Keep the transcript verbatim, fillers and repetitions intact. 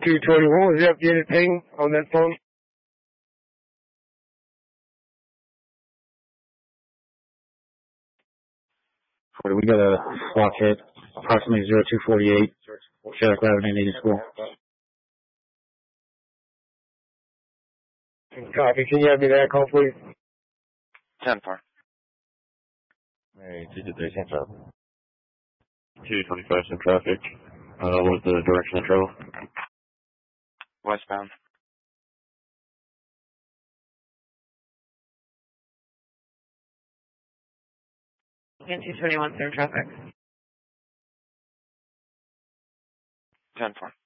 two twenty-one, was the updated ping on that phone? We got a block hit, approximately zero two forty-eight, Shattuck Avenue, Indian School. Copy, can you have me that call, please? ten four. Hey, two two three, hands up. two twenty-five, some traffic. Uh, what's the direction of travel? Westbound. And two twenty-one, sir, traffic. ten four.